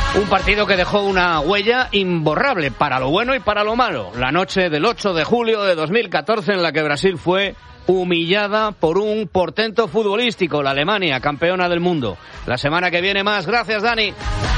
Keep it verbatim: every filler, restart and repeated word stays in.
Un partido que dejó una huella imborrable para lo bueno y para lo malo. La noche del ocho de julio de dos mil catorce en la que Brasil fue humillada por un portento futbolístico, la Alemania, campeona del mundo. La semana que viene más. Gracias, Dani.